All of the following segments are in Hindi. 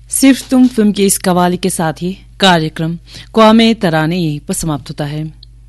सिर्फ तुम फिल्म के इस कवाली के साथ ही कार्यक्रम क़ौमे तराने यहीं पर समाप्त होता है।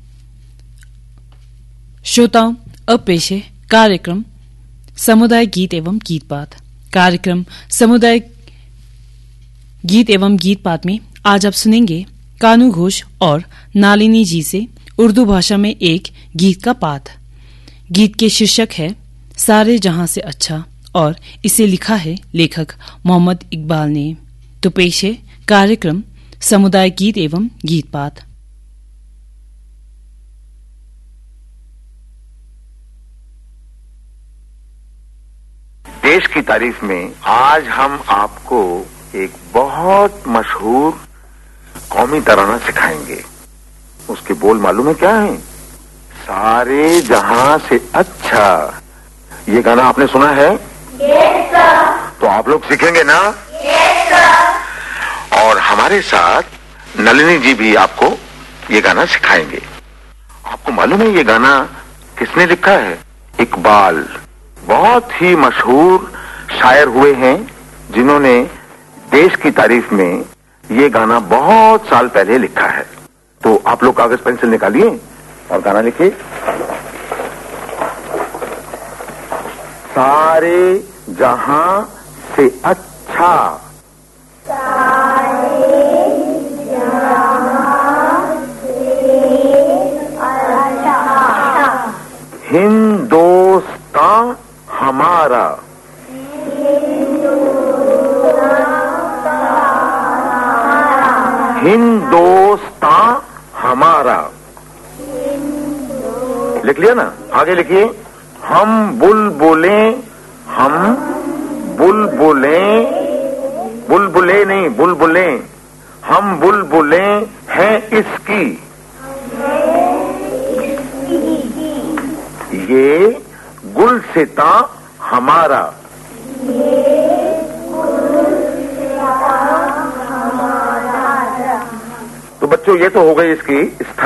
श्रोताओं, अब पेश है कार्यक्रम समुदाय गीत एवं गीत पाठ। कार्यक्रम समुदाय गीत एवं गीत पाठ में आज आप सुनेंगे कानू घोष और नालिनी जी से उर्दू भाषा में एक गीत का पाठ। गीत के शीर्षक है सारे जहां से अच्छा और इसे लिखा है लेखक मोहम्मद इकबाल ने। तो पेश है कार्यक्रम समुदाय गीत एवं गीत पाठ। देश की तारीफ में आज हम आपको एक बहुत मशहूर कौमी तराना सिखाएंगे। उसके बोल मालूम है क्या है? सारे जहां से अच्छा। ये गाना आपने सुना है? Yes sir. तो आप लोग सीखेंगे ना? Yes sir. और हमारे साथ नलिनी जी भी आपको ये गाना सिखाएंगे। आपको मालूम है ये गाना किसने लिखा है? इकबाल बहुत ही मशहूर शायर हुए हैं जिन्होंने देश की तारीफ में ये गाना बहुत साल पहले लिखा है। तो आप लोग कागज पेंसिल निकालिए और गाना लिखिए। सारे जहां से अच्छा, सारे जहां से अच्छा, हिंदुस्तान हमारा, हिंदुस्तान हमारा। लिख लिया ना? आगे लिखिए। हम बुलबुलें, हम बुलबुलें, बुलबुलें नहीं बुलबुलें, हम बुलबुलें हैं इसकी, ये गुलसिता हमारा। तो बच्चों ये तो हो गई इसकी